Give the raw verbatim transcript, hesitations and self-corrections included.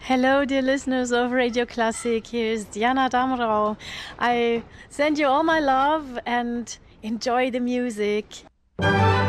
Hello, dear listeners of Radio Classic. Here's Diana Damrau. I send you all my love and enjoy the music.